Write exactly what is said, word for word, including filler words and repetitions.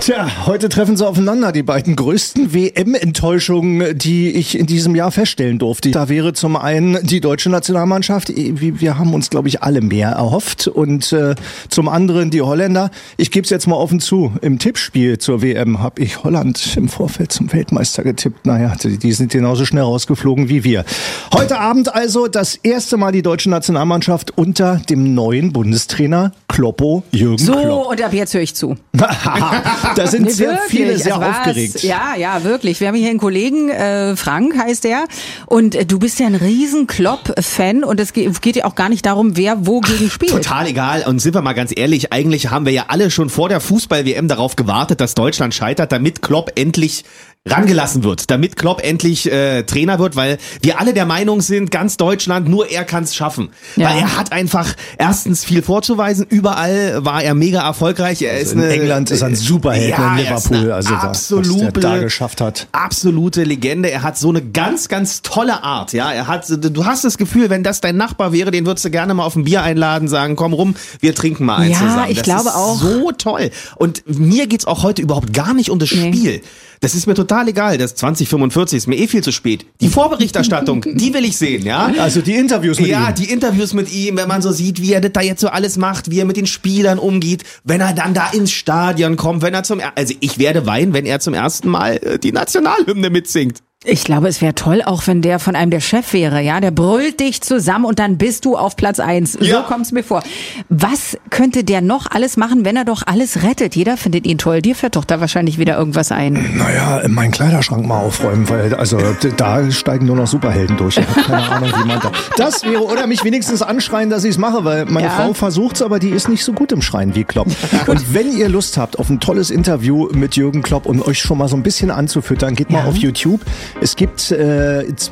Tja, heute treffen sie aufeinander, die beiden größten W M-Enttäuschungen, die ich in diesem Jahr feststellen durfte. Da wäre zum einen die deutsche Nationalmannschaft. Wir haben uns, glaube ich, alle mehr erhofft. Und äh, zum anderen die Holländer. Ich gebe es jetzt mal offen zu. Im Tippspiel zur W M habe ich Holland im Vorfeld zum Weltmeister getippt. Naja, die, die sind genauso schnell rausgeflogen wie wir. Heute Abend also das erste Mal die deutsche Nationalmannschaft unter dem neuen Bundestrainer Kloppo Jürgen so, Klopp. So, und ab jetzt höre ich zu. Da sind nee, sehr wirklich. viele sehr also aufgeregt. Ja, ja, wirklich. Wir haben hier einen Kollegen, äh, Frank heißt der, und äh, du bist ja ein riesen Klopp-Fan und es geht, geht ja auch gar nicht darum, wer wogegen spielt. Total egal. Und sind wir mal ganz ehrlich, eigentlich haben wir ja alle schon vor der Fußball-W M darauf gewartet, dass Deutschland scheitert, damit Klopp endlich rangelassen wird, damit Klopp endlich äh, Trainer wird, weil wir alle der Meinung sind, ganz Deutschland, nur er kann es schaffen. Ja. Weil er hat einfach erstens viel vorzuweisen, überall war er mega erfolgreich. Er Also ist in eine, England ist er ein Superheld ja, in Liverpool, also da, was absolute, der da geschafft hat. Absolute Legende. Er hat so eine ganz, ganz tolle Art. Ja, er hat, du hast das Gefühl, wenn das dein Nachbar wäre, den würdest du gerne mal auf ein Bier einladen, sagen, komm rum, wir trinken mal eins ja, zusammen. Ich das glaube ist auch. so toll. Und mir geht's auch heute überhaupt gar nicht um das Nee. Spiel. Das ist mir total egal. Das zwanzig fünfundvierzig ist mir eh viel zu spät. Die Vorberichterstattung, die will ich sehen, ja? Also die Interviews mit Ja, ihm. die Interviews mit ihm, wenn man so sieht, wie er das da jetzt so alles macht, wie er mit den Spielern umgeht, wenn er dann da ins Stadion kommt, wenn er zum, er- also ich werde weinen, wenn er zum ersten Mal äh, die Nationalhymne mitsingt. Ich glaube, es wäre toll, auch wenn der von einem der Chef wäre, ja, der brüllt dich zusammen und dann bist du auf Platz eins. So Ja. kommt's mir vor. Was könnte der noch alles machen, wenn er doch alles rettet? Jeder findet ihn toll. Dir fällt doch da wahrscheinlich wieder irgendwas ein. Naja, meinen Kleiderschrank mal aufräumen, weil also da steigen nur noch Superhelden durch. Ich habe keine Ahnung, wie man da. Das wäre, oder mich wenigstens anschreien, dass ich es mache, weil meine Ja. Frau versucht's, aber die ist nicht so gut im Schreien wie Klopp. Und wenn ihr Lust habt auf ein tolles Interview mit Jürgen Klopp und euch schon mal so ein bisschen anzufüttern, geht mal Ja. auf YouTube. Es gibt äh,